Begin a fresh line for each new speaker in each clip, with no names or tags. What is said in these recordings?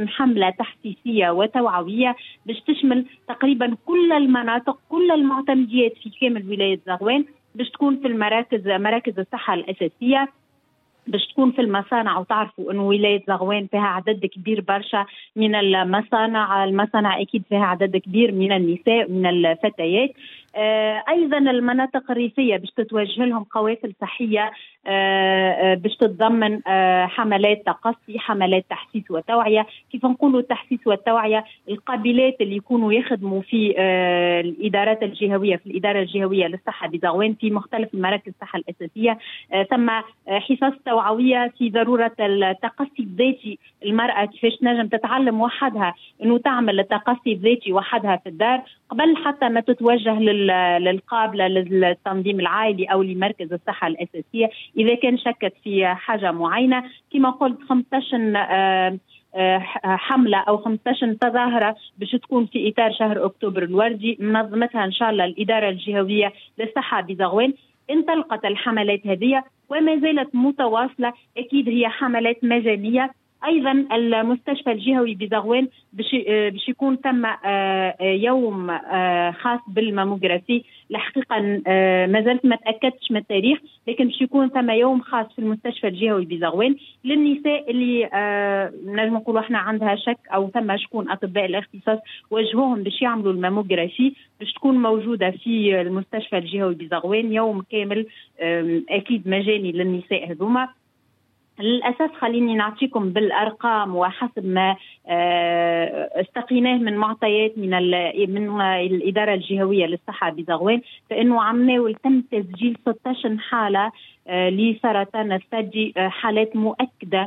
16 حملة تحسيسية وتوعوية باش تشمل تقريبا كل المناطق، كل المعتمديات في كامل ولاية زغوان، باش تكون في مراكز الصحة الأساسية، باش تكون في المصانع. وتعرفوا انه ولايه زغوان فيها عدد كبير برشا من المصانع اكيد فيها عدد كبير من النساء من الفتيات. ايضا المناطق الريفيه باش تتوجه لهم قوافل صحيه باش تتضمن حملات تقصي، حملات تحسيس وتوعيه. كيف نقولوا التحسيس والتوعيه؟ القابلات اللي يكونوا يخدموا في الادارات الجهويه، في الاداره الجهويه للصحه بزغوان في مختلف المراكز الصحه الاساسيه، ثم حصص توعويه في ضروره التقصي الذاتي. المراه كيفاش تنجم تتعلم وحدها انه تعمل التقصي الذاتي وحدها في الدار قبل حتى ما تتوجه للقابله للتنظيم العائلي او لمركز الصحه الاساسيه اذا كان شكت في حاجه معينه. كما قلت 15 حمله او 15 تظاهره باش تكون في اطار شهر اكتوبر الوردي، منظمتها ان شاء الله الاداره الجهويه للصحه بزغوان. انطلقت الحملات هذه وما زالت متواصله، اكيد هي حملات مجانيه. ايضا المستشفى الجهوي بزغوان باش يكون ثم يوم خاص بالماموغرافي. الحقيقه ما زلت ما تاكدتش من التاريخ، لكن باش يكون ثم يوم خاص في المستشفى الجهوي بزغوان للنساء اللي نجم نقولوا احنا عندها شك او ثم شكون اطباء الاختصاص وجهوهم باش يعملوا الماموغرافي، باش تكون موجوده في المستشفى الجهوي بزغوان يوم كامل اكيد مجاني للنساء هذوما. للأسف خليني نعطيكم بالأرقام وحسب ما استقيناه من معطيات من الإدارة الجهوية للصحة بزغوان، فإنه عمناول تم تسجيل 16 حالة لسرطان الثدي، حالات مؤكدة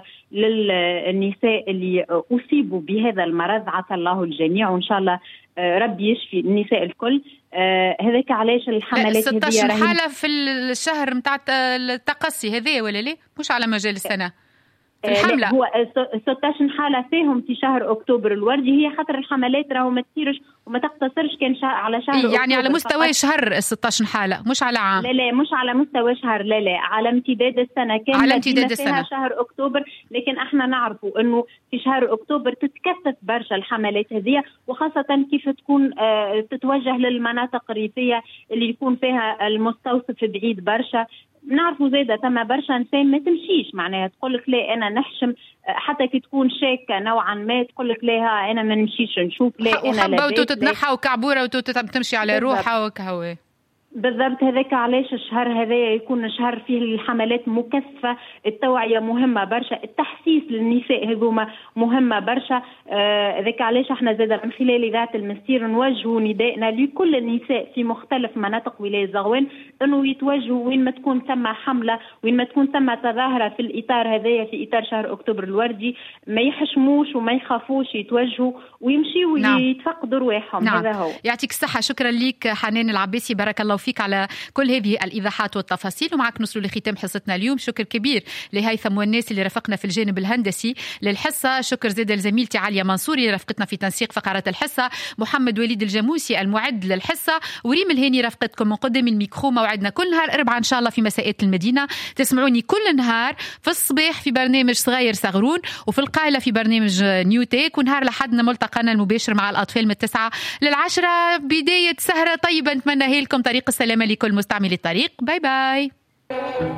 للنساء اللي أصيبوا بهذا المرض. عسى الله الجميع وإن شاء الله ربي يشفي النساء الكل. هذاك علاش الحملات
16 حالة في الشهر متاع التقصي هذه ولا ليه؟ مش على مجال السنة الحملة؟
هو 16 حالة فيهم في شهر أكتوبر الوردي. هي خاطر الحملات راهو ما تصيرش وما تقتصرش كان على شهر
يعني
أكتوبر
على مستوى شهر 16 حالة مش على عام.
لا مش على مستوى شهر، لا على امتداد السنة كاملة،
على امتداد السنة
شهر أكتوبر. لكن احنا نعرفوا انه في شهر أكتوبر تتكثف برشا الحملات هذه، وخاصة كيف تكون تتوجه للمناطق الريفية اللي يكون فيها المستوصف بعيد برشا. نعرفوا زيادة ثم برشا نساء ما تمشيش، معناها تقول لك لا أنا نحشم، حتى كي تكون شاكة نوعا ما تقول لك لا ها أنا ما نمشيش نشوف، لا أنا
وحبة وتتنحى وكعبورة وتمشي على روحها وكهوي.
بالضبط. هذاك علاش الشهر هذا يكون شهر فيه الحملات مكثفة، التوعية مهمة برشا، التحسيس للنساء هذوما مهمة برشا. هذاك علاش احنا زادة من خلال إذاعة المستير نوجهوا ندائنا لكل النساء في مختلف مناطق ولاية زغوان انه يتوجهوا وين ما تكون ثم حملة، وين ما تكون ثم تظاهرة في الإطار هذايا في إطار شهر أكتوبر الوردي، ما يحشموش وما يخافوش، يتوجهوا ويمشيوا ويتفقدوا رواحهم.
نعم.
هذا هو.
يعطيك الصحة. شكرا لك حنان العباسي، بارك الله فيك على كل هذه الإيضاحات والتفاصيل. ومعك نوصل لختام حصتنا اليوم. شكر كبير لهيثم والناس اللي رافقنا في الجانب الهندسي للحصة. شكر زيادة لزميلتي عليا منصوري اللي رافقتنا في تنسيق فقرات الحصة، محمد وليد الجاموسي المعد للحصة، وريم الهاني رافقتكم من قدام الميكرو. موعدنا كل نهار أربعاء إن شاء الله في مساءات المدينة. تسمعوني كل نهار في الصباح في برنامج صغير صغرون، وفي القائلة في برنامج نيوتيك، ونهار لحدنا ملتقانا المباشر مع الأطفال من 9 ل10. بداية سهرة طيبة نتمنى لكم طريق السلامة لكل مستعملي الطريق. باي باي.